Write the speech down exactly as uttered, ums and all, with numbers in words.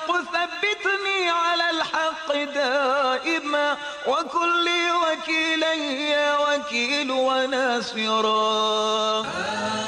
الحق ثبتني على الحق دائما وكن لي وكيلا يا وكيل وناصرا.